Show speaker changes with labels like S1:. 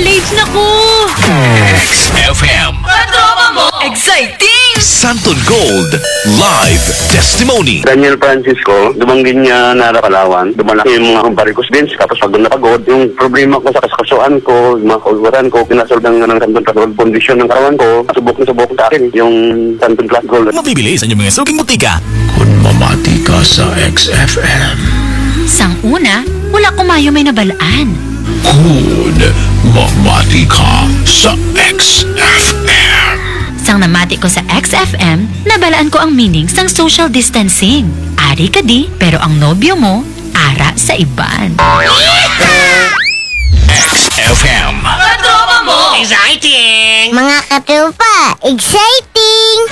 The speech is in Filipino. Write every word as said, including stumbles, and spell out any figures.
S1: college na ko!
S2: X F M.
S1: Patropa mo! Exciting!
S2: Santon Gold Live Testimony.
S3: Daniel Francisco, dumanggin niya Nara Palawan. Dumalaki yung mga varicose veins, tapos pagod na pagod. Yung problema ko sa kaskasuan ko, yung mga kauluran ko, pinasolve ng, ng Santon Plus Gold condition ng katawan ko. Subok na subok sa akin yung Santon Plus Gold.
S2: Mabibili sa inyong mga suking butika.
S4: Kung mamati ka sa X F M.
S1: Sang una, wala kumayo may nabalaan.
S4: Kung mamati ka sa X F M.
S1: Sang namati ko sa X F M, nabalaan ko ang meaning sang social distancing. Ari ka di, pero ang nobyo mo, ara sa iban.
S2: X F M.
S1: Patropa mo!
S5: Exciting!
S6: Mga katropa, exciting!